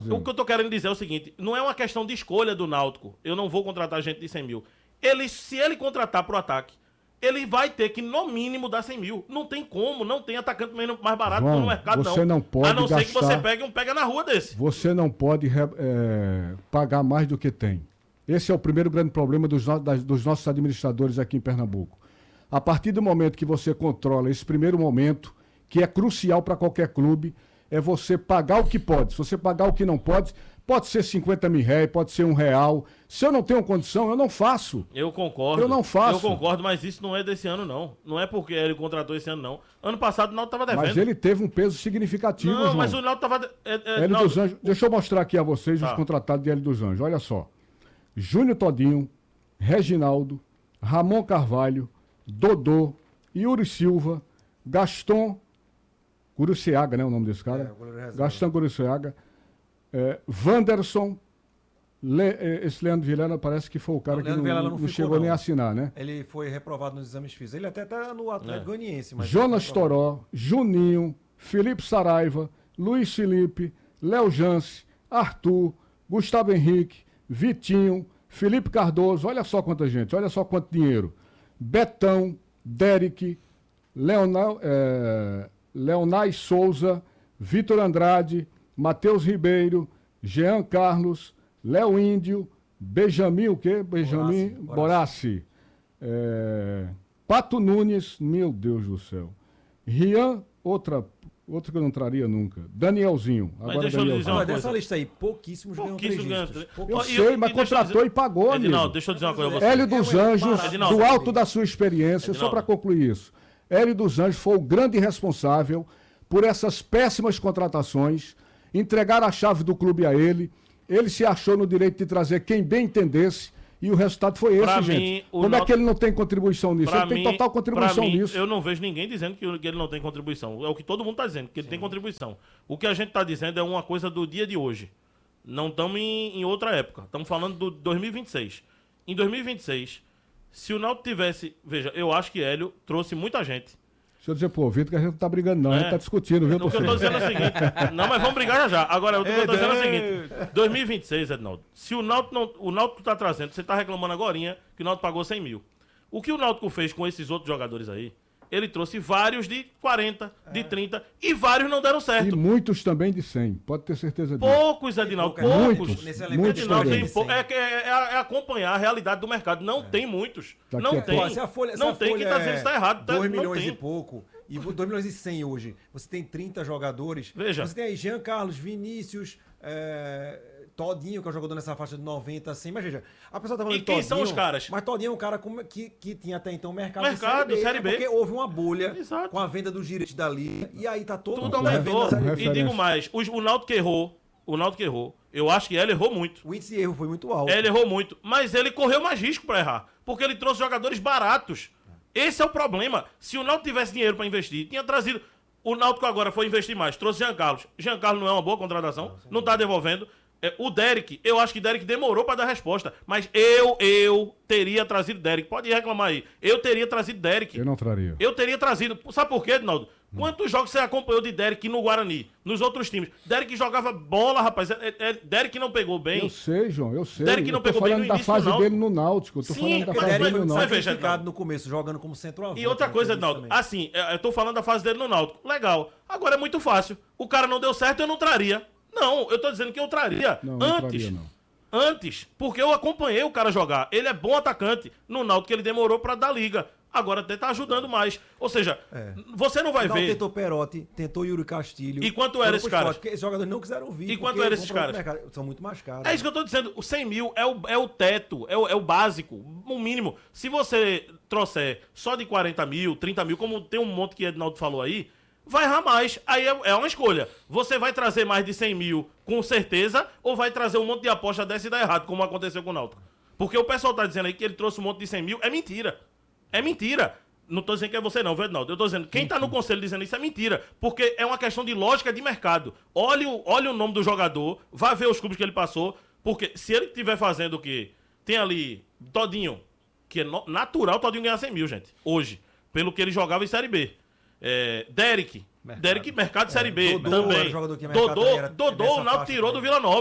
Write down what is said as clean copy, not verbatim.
O que eu tô querendo dizer é o seguinte, não é uma questão de escolha do Náutico. Eu não vou contratar gente de 100 mil. Se ele contratar pro ataque, ele vai ter que, no mínimo, dar 100 mil. Não tem como, não tem atacante mais barato João, no mercado, você não pode a não ser que você gastar- pegue um pega na rua desse. Você não pode pagar mais do que tem. Esse é o primeiro grande problema dos nossos administradores aqui em Pernambuco. A partir do momento que você controla esse primeiro momento, que é crucial para qualquer clube, é você pagar o que pode. Se você pagar o que não pode, pode ser 50 mil reais, pode ser R$1. Se eu não tenho condição, eu não faço. Eu concordo. Eu não faço. Eu concordo, mas isso não é desse ano, não. Não é porque ele contratou esse ano, não. Ano passado o Náutico tava devendo. Mas ele teve um peso significativo, Não, João. mas o Náutico tava... Hélio dos Anjos, deixa eu mostrar aqui a vocês os contratados de Hélio dos Anjos. Olha só. Júnior Todinho, Reginaldo, Ramon Carvalho, Dodô, Yuri Silva, Gaston Guruciaga, né, o nome desse cara? Gaston Guruciaga, Wanderson, esse Leandro Vilela parece que foi o cara que não chegou nem a assinar, né? Ele foi reprovado nos exames físicos. Ele até tá no Atlético Goianiense. Mas Jonas Toró, Juninho, Felipe Saraiva, Luiz Felipe, Léo Jance, Arthur, Gustavo Henrique, Vitinho, Felipe Cardoso, olha só quanta gente, olha só quanto dinheiro. Betão, Derek, Leonais Souza, Vitor Andrade, Matheus Ribeiro, Jean Carlos, Léo Índio, Benjamin, o quê? Benjamin Borassi. Pato Nunes, meu Deus do céu. Rian, outro que eu não traria nunca. Danielzinho. Mas Agora deixa eu lhe dizer uma Mas coisa. dessa lista aí, pouquíssimos ganham três dígitos. Eu sei, mas contratou e pagou, amigo. Edinaldo, deixa eu dizer uma coisa a você. Hélio dos Anjos, Edinaldo. do alto da sua experiência, só Edinaldo. para concluir isso. Hélio dos Anjos foi o grande responsável por essas péssimas contratações, entregar a chave do clube a ele. Ele se achou no direito de trazer quem bem entendesse e o resultado foi esse, Pra gente. mim, Como é que ele não tem contribuição nisso? Ele tem total contribuição pra mim, nisso. Eu não vejo ninguém dizendo que ele não tem contribuição. É o que todo mundo está dizendo, que ele tem contribuição. O que a gente está dizendo é uma coisa do dia de hoje. Não estamos em outra época. Estamos falando do 2026. Em 2026, se o Náutico tivesse... Veja, eu acho que Hélio trouxe muita gente. Deixa eu dizer pro ouvido que a gente não tá brigando, não. A gente tá discutindo, viu, O que eu tô dizendo é o seguinte. Não, mas vamos brigar já já. Agora, o que eu tô dizendo é o seguinte. 2026, Edinaldo. Se o Náutico tá trazendo, você tá reclamando agorinha que o Náutico pagou 100 mil. O que o Náutico fez com esses outros jogadores aí, ele trouxe vários de 40, de 30, e vários não deram E certo. muitos também de 100. Pode ter certeza disso. Poucos, Edinaldo, Poucos. poucos. Nesse elenco Edinaldo, também. é acompanhar a realidade do mercado. Não tem muitos. Daqui Não a tem. pouco. Se a folha, Não tem. Quem tá dizendo isso tá errado. 2 Não milhões tem. e pouco. E 2 milhões e 100 hoje. Você tem 30 jogadores. Veja. Você tem aí Jean Carlos, Vinícius, Todinho, que é um jogador nessa faixa de 90, 100. Mas veja, a pessoa tá falando E de quem Todinho, são os caras? Mas Todinho é um cara que tinha até então mercado Série B. Porque houve uma bolha Exato. com a venda dos direitos da Liga. E aí tá todo Tudo mundo aumentou. revendo a Série B. E referência. digo mais, o Náutico errou. O Náutico errou. Eu acho que ele errou muito. O índice de erro foi muito alto. Ele errou muito. Mas ele correu mais risco pra errar. Porque ele trouxe jogadores baratos. Esse é o problema. Se o Náutico tivesse dinheiro pra investir, tinha trazido... O Náutico agora foi investir mais. Trouxe Jean Carlos. Jean Carlos não é uma boa contratação. Não tá devolvendo. O Derek, eu acho que Derek demorou pra dar resposta. Mas eu teria trazido Derek. Pode reclamar aí. Eu teria trazido Derek. Eu não traria. Eu teria trazido. Sabe por quê, Edinaldo? Quantos jogos você acompanhou de Derek no Guarani? Nos outros times? Derek jogava bola, rapaz. Derek não pegou bem. Eu sei, João, eu sei. Derek não eu tô pegou bem falando no da início fase do Náutico. dele no Náutico. Eu tô Sim, falando da o fase Derek dele no foi- Náutico. veja, sacrificado não. no começo, jogando como centroavante. E outra coisa, Edinaldo, também. assim, eu tô falando da fase dele no Náutico. Legal. Agora é muito fácil. O cara não deu certo, eu não traria. Não, eu tô dizendo que eu traria. Não, não Antes. traria, não. Antes. Porque eu acompanhei o cara jogar. Ele é bom atacante. No Náutico ele demorou pra dar liga. Agora até tá ajudando mais. Ou seja, você não vai Não, ver. tentou Perotti, tentou Yuri Castilho. E quanto era esse cara? Porque esses jogadores não quiseram vir. E quanto porque era esses vão pra outro caras? mercado. São muito mais caros. É isso que eu tô dizendo. O 100 mil é o teto, é o básico, o mínimo. Se você trouxer só de 40 mil, 30 mil, como tem um monte que o Edinaldo falou aí, vai errar mais. Aí é uma escolha. Você vai trazer mais de 100 mil com certeza ou vai trazer um monte de aposta dessa e dar errado, como aconteceu com o Náutico? Porque o pessoal tá dizendo aí que ele trouxe um monte de 100 mil. É mentira. É mentira. Não tô dizendo que é você não, viu, Edinaldo? Eu tô dizendo, quem tá no conselho dizendo isso é mentira. Porque é uma questão de lógica de mercado. Olhe o nome do jogador, vá ver os clubes que ele passou. Porque se ele estiver fazendo o quê? Tem ali Todinho, que é natural Todinho ganhar 100 mil, gente. Hoje. Pelo que ele jogava em Série B. Derek, Mercado. Derek, mercado de Série B Dodô era também. o jogador que mercado também era Dodô, nessa o Náutico faixa tirou do também. Vila Nova.